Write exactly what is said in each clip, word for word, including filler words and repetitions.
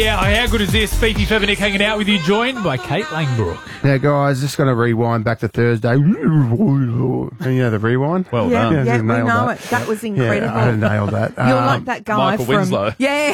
Yeah, how good is this? Fifi Fevernick hanging out with you, joined by Kate Langbrook. Now, guys, just going to rewind back to Thursday. You know the rewind? Well yeah, done. yeah, just we nailed know that. it. That was incredible. Yeah, I nailed that. You're Um, like that guy Michael from... Winslow. Yeah.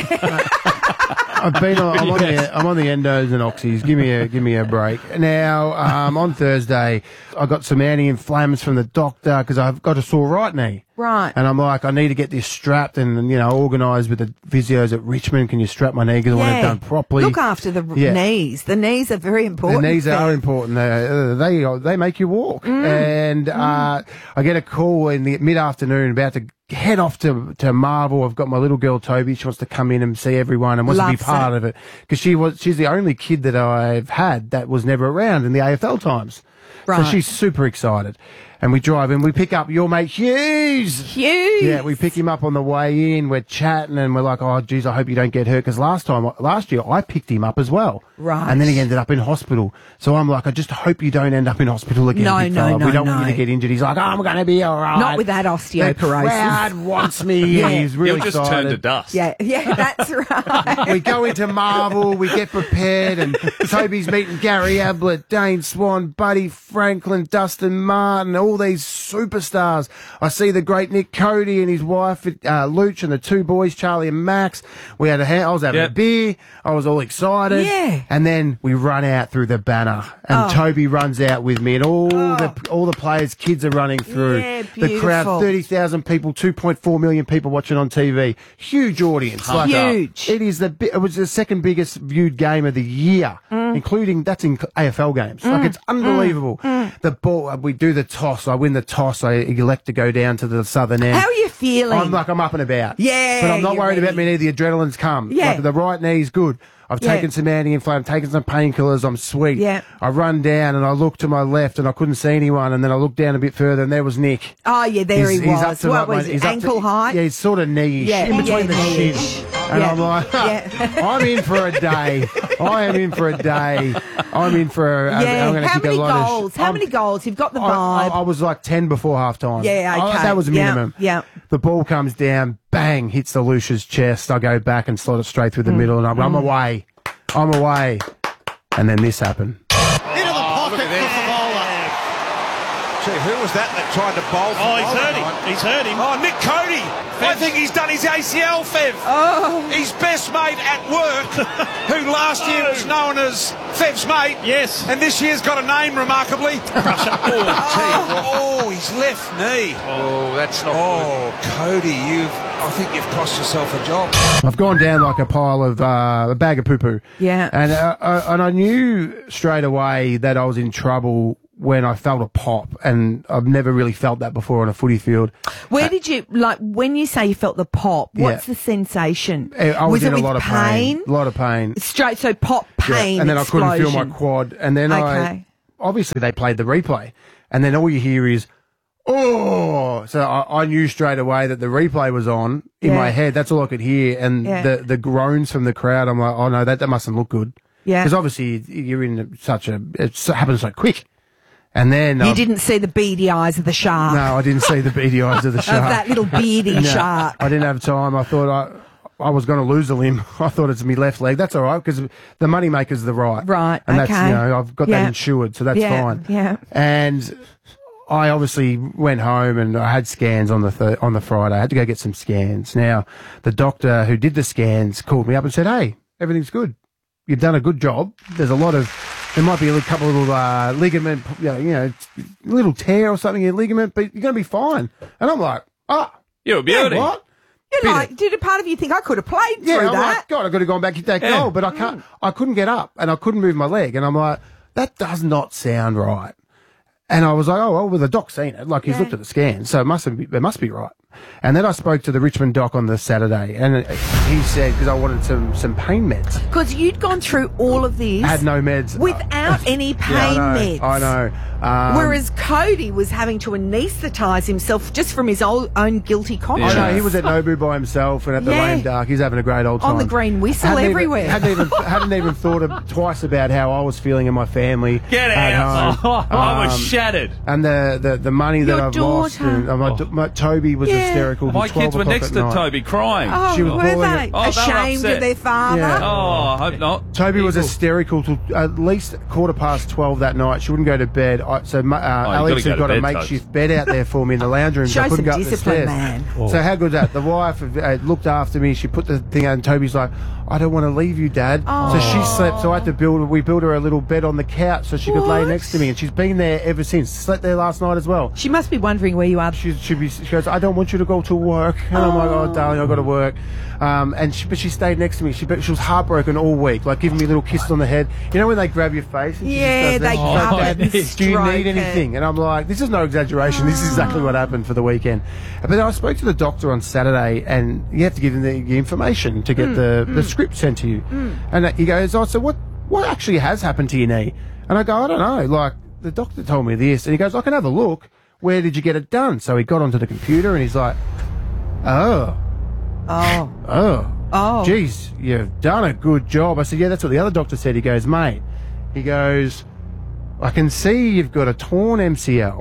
I've been on, I'm, on Yes. the, I'm on the endos and oxys. Give me a give me a break. Now, um, on Thursday, I got some anti-inflammatories from the doctor because I've got a sore right knee. Right. And I'm like, I need to get this strapped and, you know, organised with the physios at Richmond. Can you strap my knee because I want it done properly? Look after the Yeah. knees. The knees are very The important. knees are Fev. important. They they, they make you walk. And uh, I get a call in the mid-afternoon about to head off to to Marvel. I've got my little girl Toby. She wants to come in and see everyone and wants to Loves be part it. of it because she was she's the only kid that I've had that was never around in the A F L times. Right. So she's super excited. And we drive and we pick up your mate Hughes. Huge. Yeah, we pick him up on the way in. We're chatting and we're like, oh, geez, I hope you don't get hurt. Because last time, last year, I picked him up as well. Right. And then he ended up in hospital. So I'm like, I just hope you don't end up in hospital again. No, big no, fella. no, We don't want no. you to get injured. He's like, oh, I'm going to be all right. Not with that The osteoporosis. crowd wants me. Yeah. And he's really He'll just excited. turn to dust. Yeah, yeah, that's right. We go into Marvel, we get prepared, and Toby's meeting Gary Ablett, Dane Swan, Buddy Franklin, Dustin Martin, all these superstars. I see the great Nick Cody and his wife, uh, Luch, and the two boys, Charlie and Max. We had a ha- I was having Yep. a beer. I was all excited. Yeah. And then we run out through the banner, and Oh. Toby runs out with me, and all the all the players' kids are running through. Yeah, the crowd, beautiful. thirty thousand people, two point four million people watching on T V. Huge audience. Like, Huge. it is the bi- it was the second biggest viewed game of the year, Mm. including that's in A F L games. Like it's unbelievable. The ball, we do the toss. I win the toss. I elect to go down to the southern end. How are you feeling? I'm like I'm up and about. Yeah, but I'm not you're worried about ready. me. Neither the adrenaline's come. Yeah. Like the right knee's good. I've Yeah. taken some anti-inflammatory, taken some painkillers. I'm sweet. Yeah. I run down and I look to my left and I couldn't see anyone. And then I looked down a bit further and there was Nick. oh, yeah, there He's- he he's was. up to What like was my- it, he's up ankle to- height? Yeah, he's sort of knee-ish, Yeah, in between yeah, the knee-ish. shin. And Yeah. I'm like, Yeah. I'm in for a day. I am in for a day. I'm in for a, Yeah, I'm going to how kick many a lot goals? of... sh- How I'm- many goals? You've got the I, I, vibe. I was like ten before half time. Yeah, okay. that was Yeah, minimum. yeah. The ball comes down, bang, hits the Lucia's chest. I go back and slot it straight through the Mm. middle, and I'm, I'm away. I'm away. And then this happened. Into the pocket for Favola. Gee, who was that that tried to bowl? Oh, he's hurt him. He's hurt him. Oh, Nick Cody. I think he's done his A C L, Fev. Oh. His best mate at work, who last year was known as Fev's mate. Yes. And this year's got a name, remarkably. oh, oh, his left knee. Oh, that's not Oh, Cody, you've, I think you've cost yourself a job. I've gone down like a pile of uh, a bag of poo poo. Yeah. And uh, uh, and I knew straight away that I was in trouble when I felt a pop, and I've never really felt that before on a footy field. Where did you, like, when you say you felt the pop, what's Yeah. the sensation? I I was, it in a with lot of pain. A lot of pain. Straight, so pop, Yeah, pain, and then explosion. I couldn't feel my quad. And then I, Okay. obviously they played the replay. And then all you hear is, oh! So I, I knew straight away that the replay was on in Yeah. my head. That's all I could hear. And Yeah. the, the groans from the crowd, I'm like, oh no, that, that mustn't look good. Yeah. Because obviously you're in such a, it happens so quick. And then You I- didn't see the beady eyes of the shark. No, I didn't see the beady eyes of the Of shark. that little beady No, shark. I didn't have time. I thought I, I was going to lose a limb. I thought it's my left leg. That's all right because the money maker's the right. Right, And that's, okay. you know, I've got Yeah. that insured, so that's Yeah, fine. yeah. And I obviously went home and I had scans on the th- on the Friday. I had to go get some scans. Now, the doctor who did the scans called me up and said, hey, everything's good. You've done a good job. There's a lot of, there might be a couple of little uh, ligament, you know, you know, little tear or something in your ligament, but you're going to be fine. And I'm like, oh, You're a beauty. yeah, what? You're Bit like, of- did a part of you think I could have played Yeah, through I'm that? like, God, I could have gone back to that Yeah. goal, but I can't. I couldn't get up, and I couldn't move my leg, and I'm like, that does not sound right. And I was like, oh well, well the doc's seen it, like he's Yeah. looked at the scan, so it must be, it must be right. And then I spoke to the Richmond doc on the Saturday, and he said because I wanted some some pain meds. Because you'd gone through all of this I had no meds without any pain Yeah, I know, meds. I know. Um, Whereas Cody was having to anaesthetise himself just from his own, own guilty I conscience. know he was at Nobu by himself and at the Yeah. lame duck. He's having a great old time On the green whistle Hadn't even- everywhere. hadn't even hadn't even thought of, twice about how I was feeling in my family. Get at out. home. I was Um, shattered. And the, the, the money that Your I've lost. daughter. And, uh, my, Oh. my, Toby was Yeah. hysterical. till My twelve kids were o'clock next at to night. Toby crying. Oh, She was were bawling they? it. Oh, they were Ashamed upset. of their father? Yeah. Oh, I hope not. Toby was Evil. hysterical till at least quarter past twelve that night. She wouldn't go to bed. I, so uh, Alex gotta had go got to a bed, makeshift bed out there for me in the lounge room. so I Show couldn't some go up the discipline, stairs. man. So how good's that? The wife uh, looked after me. She put the thing out, and Toby's like, "I don't want to leave you, Dad." So she slept. So I had to build. We built her a little bed on the couch so she could lay What? next to me, and she's been there ever since. Slept there last night as well. She must be wondering where you are. She, she, be, she goes, I don't want you to go to work. And I'm like, oh, darling, I've got to work. Um, and she, but she stayed next to me. She, but she was heartbroken all week, like giving me little kisses on the head. You know when they grab your face? And she Yeah, just they does cup that? it and Do you stroke need it. anything? And I'm like, this is no exaggeration. This is exactly what happened for the weekend. But I spoke to the doctor on Saturday, and you have to give him the, the information to get the, the script sent to you. And he goes, oh, so what, what actually has happened to your knee? And I go, I don't know. Like, the doctor told me this. And he goes, I can have a look. Where did you get it done? So he got onto the computer and he's like, oh, Oh. oh, Oh. geez, you've done a good job. I said, yeah, that's what the other doctor said. He goes, mate, he goes, I can see you've got a torn M C L,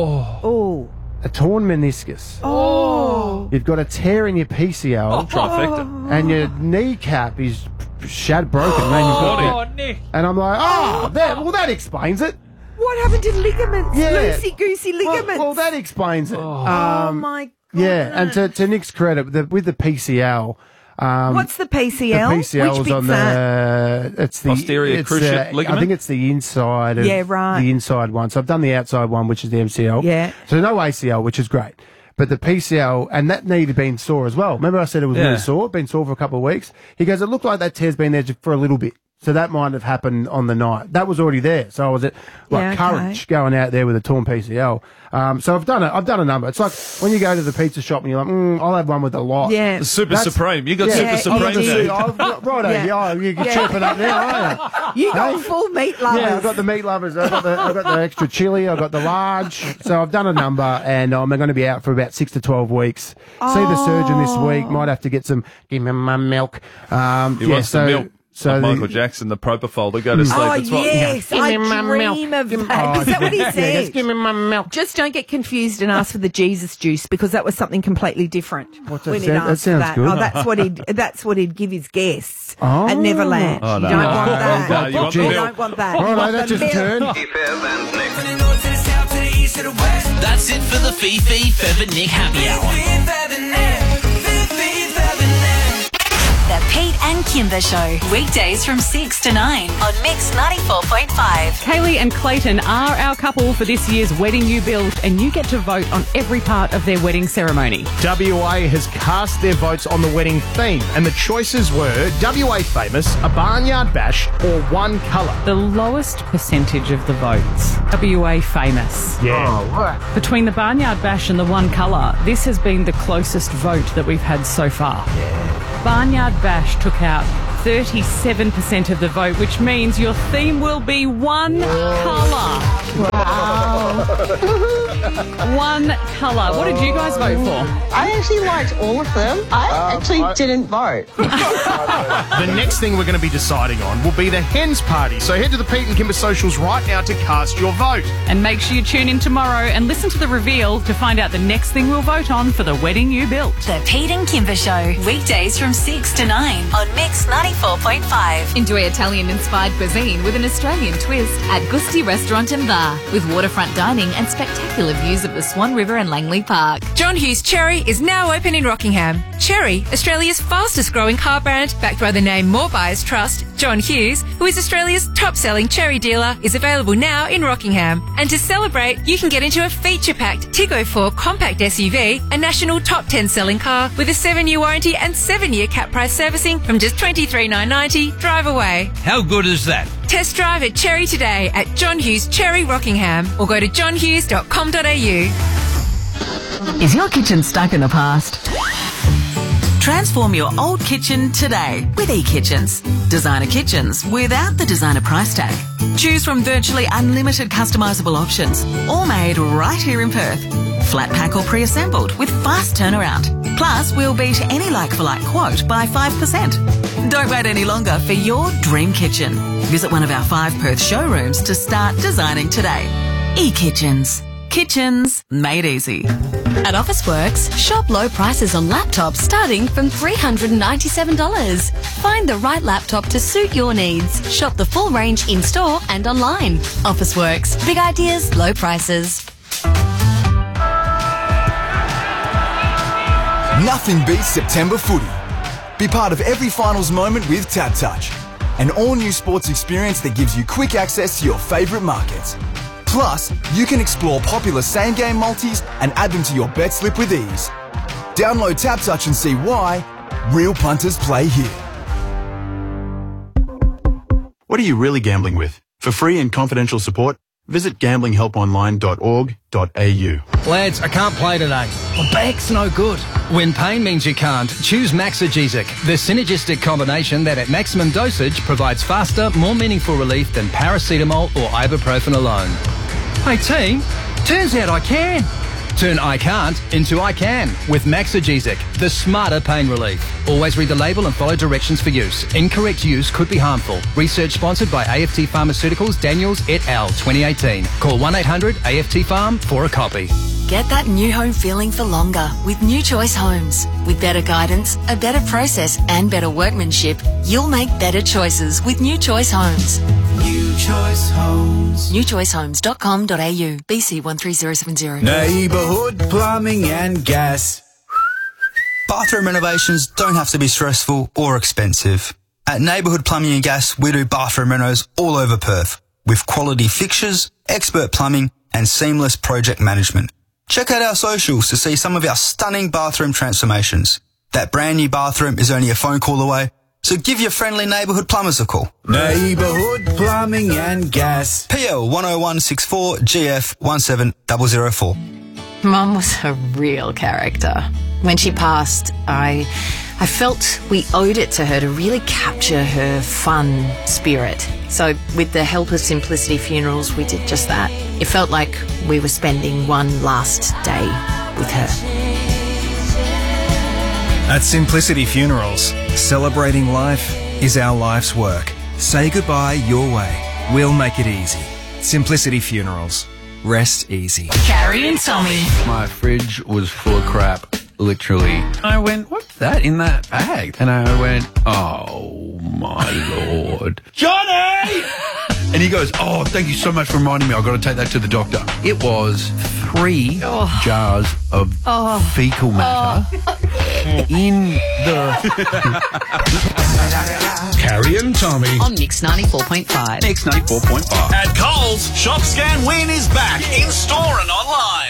Oh. a torn meniscus. Oh. You've got a tear in your P C L, Oh, trifecta. and your kneecap is shattered, broken. Man, you've got Oh, Nick. and I'm like, oh, that, well, that explains it. What happened to ligaments? Yeah. Loosey goosey Well, ligaments. well, that explains it. oh Um, my God. yeah, and to, to Nick's credit, the, with the P C L, um, What's the P C L? the P C L Which is bit's on that? the it's the Posterior it's, cruciate uh, ligament? I think it's the inside. Of Yeah, right. The inside one. So I've done the outside one, which is the M C L. Yeah. So no A C L, which is great. But the P C L, and that knee had been sore as well. Remember I said it was Yeah. really sore? Been sore for a couple of weeks. He goes, it looked like that tear's been there just for a little bit. So that might have happened on the night. That was already there. So I was at like Yeah, okay. courage going out there with a torn P C L. Um, so I've done it. I've done a number. It's like when you go to the pizza shop and you're like, mm, I'll have one with a lot. Yeah. The Super That's- Supreme. You got Yeah. Super Yeah, Supreme you there. did. I've, right, Yeah. yeah. you can Yeah. chirp it up there, aren't you? You got Hey? full meat lovers. Yeah, I've got the meat lovers. I've got the, I've got the extra chili. I've got the large. So I've done a number, and um, I'm going to be out for about six to twelve weeks. See the surgeon this week. Might have to get some. Give me my milk. Um, He yeah, wants so, the milk. So Like the- Michael Jackson, the propofol to go to sleep. Oh, It's what- yes. Give I me my dream milk. of Give me- that. Oh, Is that what he yeah, said? just give me my milk. Just don't get confused and ask for the Jesus juice because that was something completely different. What's that when he'd sound- that ask for sounds that. good. Oh, that's what he'd that's what he'd give his guests Oh. at Neverland. Oh, no. You don't No. want that. No, you want the you milk. don't want that. All You right, want that the just milk. turned. That's it for the Fifi Fev and Nick Happy Hour. The Pete and Kimber Show, weekdays from six to nine on Mix ninety-four point five. Kaylee and Clayton are our couple for this year's Wedding You Built, and you get to vote on every part of their wedding ceremony. W A has cast their votes on the wedding theme, and the choices were W A famous, a barnyard bash, or one colour. The lowest percentage of the votes, W A famous. Yeah. Between the Barnyard Bash and the One Colour, this has been the closest vote that we've had so far. Barnyard Bash took out thirty-seven percent of the vote, which means your theme will be one colour. Wow. One colour. What did you guys vote for? I actually liked all of them. I actually didn't vote. The next thing we're going to be deciding on will be the hens party. So head to the Pete and Kimber socials right now to cast your vote. And make sure you tune in tomorrow and listen to the reveal to find out the next thing we'll vote on for the wedding you built. The Pete and Kimber Show, weekdays from six to nine on Mix ninety-four point five. Enjoy Italian-inspired cuisine with an Australian twist at Gusti Restaurant and Bar, with waterfront dining and spectacular views of the Swan River and Langley Park. John Hughes Cherry is now open in Rockingham. Cherry, Australia's fastest growing car brand, backed by the name More Buyers Trust, John Hughes, who is Australia's top selling cherry dealer, is available now in Rockingham. And to celebrate, you can get into a feature-packed Tiggo four compact S U V, a national top ten selling car with a seven year warranty and seven year cap price servicing from just twenty-three thousand nine hundred ninety dollars. Drive away. How good is that? Test drive a Cherry today at John Hughes Cherry Rockingham or go to john hughes dot com dot a u. Is your kitchen stuck in the past? Transform your old kitchen today with eKitchens. Designer kitchens without the designer price tag. Choose from virtually unlimited customisable options, all made right here in Perth. Flat pack or pre-assembled with fast turnaround. Plus, we'll beat any like-for-like quote by five percent. Don't wait any longer for your dream kitchen. Visit one of our five Perth showrooms to start designing today. eKitchens. Kitchens made easy. At Officeworks, shop low prices on laptops starting from three hundred ninety-seven dollars. Find the right laptop to suit your needs. Shop the full range in-store and online. Officeworks. Big ideas, low prices. Nothing beats September footy. Be part of every finals moment with Tap Touch, an all-new sports experience that gives you quick access to your favourite markets. Plus, you can explore popular same-game multis and add them to your bet slip with ease. Download Tap Touch and see why real punters play here. What are you really gambling with? For free and confidential support, visit gambling help online dot org dot a u. Lads, I can't play today. My back's no good. When pain means you can't, choose Maxigesic, the synergistic combination that at maximum dosage provides faster, more meaningful relief than paracetamol or ibuprofen alone. Hey team, turns out I can. Turn I can't into I can with Maxigesic, the smarter pain relief. Always read the label and follow directions for use. Incorrect use could be harmful. Research sponsored by A F T Pharmaceuticals, Daniels et al. twenty eighteen. Call one eight hundred A F T Pharm for a copy. Get that new home feeling for longer with New Choice Homes. With better guidance, a better process and better workmanship, you'll make better choices with New Choice Homes. New Choice Homes. new choice homes dot com dot a u. B C one three zero seven zero. Neighbourhood plumbing and gas. Bathroom renovations don't have to be stressful or expensive. At Neighbourhood Plumbing and Gas, we do bathroom renos all over Perth with quality fixtures, expert plumbing and seamless project management. Check out our socials to see some of our stunning bathroom transformations. That brand new bathroom is only a phone call away, so give your friendly neighbourhood plumbers a call. Neighbourhood plumbing and gas. P L one oh one six four G F one seven zero zero four. Mum was a real character. When she passed, I I felt we owed it to her to really capture her fun spirit. So with the help of Simplicity Funerals, we did just that. It felt like we were spending one last day with her. At Simplicity Funerals, celebrating life is our life's work. Say goodbye your way. We'll make it easy. Simplicity Funerals. Rest easy. Carrie and Tommy. My fridge was full of crap, literally. I went, what's that in that bag? And I went, oh my Lord. Johnny! And he goes, oh, thank you so much for reminding me. I've got to take that to the doctor. It was three oh. jars of oh. fecal matter oh. in the... Carrie and Tommy. On Mix ninety-four point five. Mix ninety-four point five. At Coles, Shop Scan Win is back in store and online.